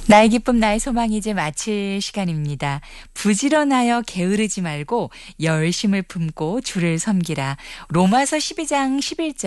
나의 기쁨 나의 소망이 이제 마칠 시간입니다. 부지런하여 게으르지 말고 열심을 품고 주를 섬기라. 로마서 12장 11절